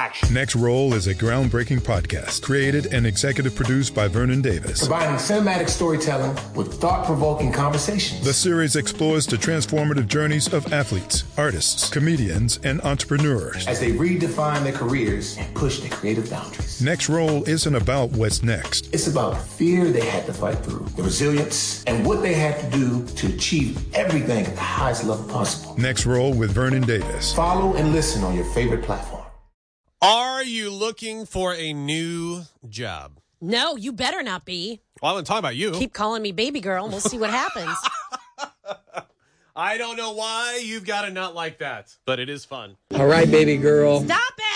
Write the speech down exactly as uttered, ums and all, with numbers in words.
action. Next Roll is a groundbreaking podcast created and executive produced by Vernon Davis. Combining cinematic storytelling with thought-provoking conversations. The series explores the transformative journeys of athletes, artists, comedians, and entrepreneurs as they redefine their careers and push their creative boundaries. Next Roll isn't about what's next. It's about the fear they had to fight through, the resilience, and what they had to do to achieve everything at the highest level possible. Next Roll with Vernon Davis. Follow and listen on your favorite platform. Are you looking for a new job? No, you better not be. Well, I'm going to talk about you. Keep calling me baby girl and we'll see what happens. I don't know why you've got a nut like that, but it is fun. All right, baby girl. Stop